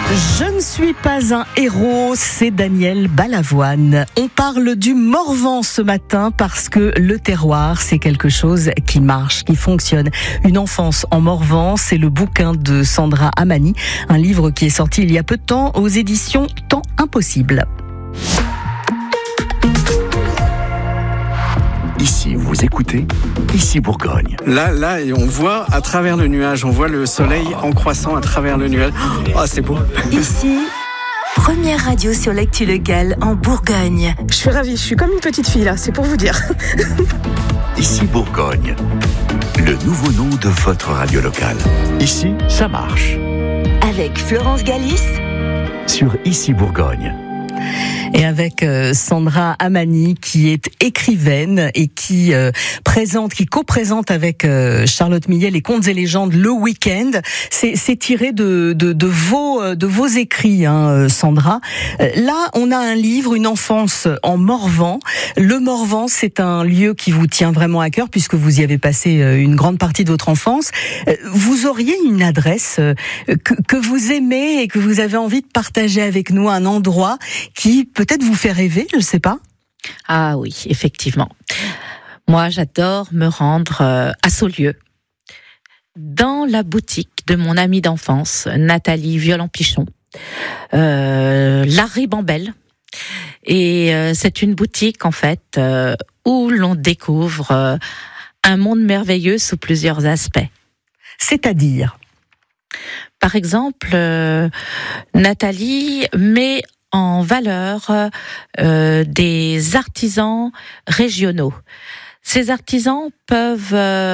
Je ne suis pas un héros, c'est Daniel Balavoine. On parle du Morvan ce matin parce que le terroir, c'est quelque chose qui marche, qui fonctionne. Une enfance en Morvan, c'est le bouquin de Sandra Amani, un livre qui est sorti il y a peu de temps aux éditions Temps Impossible. Ici, vous écoutez Ici Bourgogne. Là, on voit à travers le nuage, on voit le soleil en croissant à travers le nuage. Oh, c'est beau. Ici, première radio sur l'actu locale en Bourgogne. Je suis ravie, je suis comme une petite fille là, c'est pour vous dire. Ici Bourgogne, le nouveau nom de votre radio locale. Ici, ça marche. Avec Florence Galis. Sur Ici Bourgogne. Et avec Sandra Amani, qui est écrivaine et qui co-présente avec Charlotte Millet les contes et légendes le week-end. C'est tiré de vos écrits, hein, Sandra. Là, on a un livre, une enfance en Morvan. Le Morvan, c'est un lieu qui vous tient vraiment à cœur puisque vous y avez passé une grande partie de votre enfance. Vous auriez une adresse que vous aimez et que vous avez envie de partager avec nous, un endroit qui peut-être vous fait rêver, je ne sais pas. Ah oui, effectivement. Moi, j'adore me rendre à Saulieu, dans la boutique de mon amie d'enfance, Nathalie Violent-Pichon, la Ribambelle. Et c'est une boutique, en fait, où l'on découvre un monde merveilleux sous plusieurs aspects. C'est-à-dire ? Par exemple, Nathalie met en valeur des artisans régionaux. Ces artisans peuvent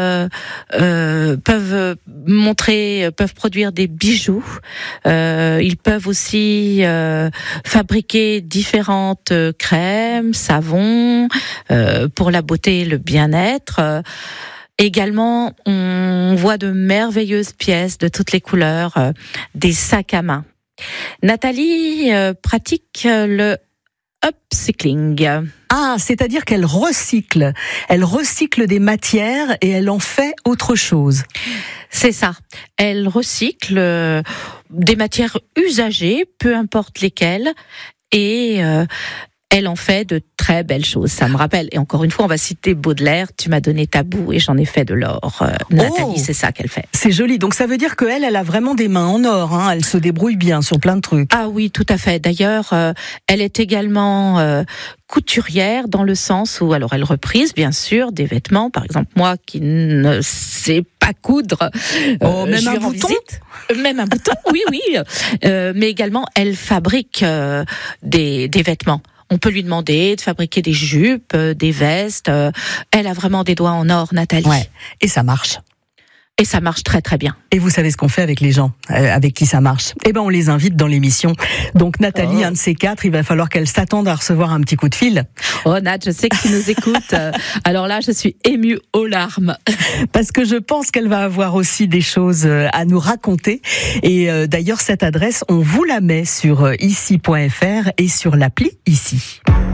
produire des bijoux. Ils peuvent aussi fabriquer différentes crèmes, savons pour la beauté et le bien-être. Également, on voit de merveilleuses pièces de toutes les couleurs, des sacs à main. Nathalie pratique le upcycling. Ah, c'est-à-dire qu'elle recycle. Elle recycle des matières et elle en fait autre chose. C'est ça. Elle recycle des matières usagées, peu importe lesquelles, et elle en fait de très belles choses. Ça me rappelle, et encore une fois, on va citer Baudelaire, tu m'as donné ta boue et j'en ai fait de l'or. Nathalie, c'est ça qu'elle fait. C'est joli. Donc ça veut dire qu'elle, elle a vraiment des mains en or, hein. Elle se débrouille bien sur plein de trucs. Ah oui, tout à fait. D'ailleurs, elle est également couturière dans le sens où, alors elle reprise bien sûr des vêtements. Par exemple, moi qui ne sais pas coudre, même un bouton. Même un bouton, oui. Mais également, elle fabrique des vêtements. On peut lui demander de fabriquer des jupes, des vestes. Elle a vraiment des doigts en or, Nathalie. Ouais. Et ça marche. Et ça marche très très bien. Et vous savez ce qu'on fait avec les gens avec qui ça marche. Eh ben on les invite dans l'émission. Donc Nathalie, un de ces quatre, il va falloir qu'elle s'attende à recevoir un petit coup de fil. Oh Nat, je sais que tu nous écoutes. Alors là, je suis émue aux larmes. Parce que je pense qu'elle va avoir aussi des choses à nous raconter. Et d'ailleurs, cette adresse, on vous la met sur ici.fr et sur l'appli Ici.